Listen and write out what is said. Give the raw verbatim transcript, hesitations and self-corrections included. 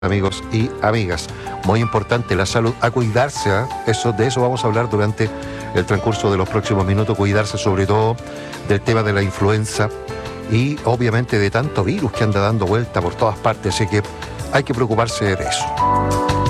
amigos y amigas. Muy importante la salud, a cuidarse, ¿eh? Eso, de eso vamos a hablar durante el transcurso de los próximos minutos, cuidarse sobre todo del tema de la influenza y obviamente de tanto virus que anda dando vuelta por todas partes, así que hay que preocuparse de eso.